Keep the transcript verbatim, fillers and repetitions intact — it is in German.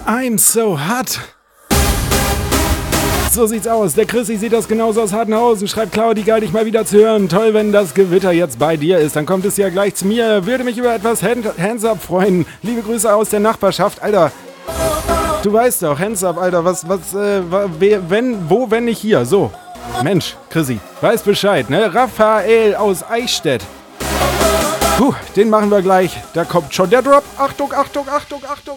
I'm so hot. So sieht's aus. Der Chrissy sieht das genauso aus Hartenhausen. Schreibt Claudi, geil, dich mal wieder zu hören. Toll, wenn das Gewitter jetzt bei dir ist. Dann kommt es ja gleich zu mir. Würde mich über etwas Hand, Hands up freuen. Liebe Grüße aus der Nachbarschaft. Alter, du weißt doch, Hands up, Alter. Was, was, äh, wenn, wo, wenn nicht hier? So. Mensch, Chrissy, weiß Bescheid, ne? Raphael aus Eichstätt. Puh, den machen wir gleich. Da kommt schon der Drop. Achtung, Achtung, Achtung, Achtung.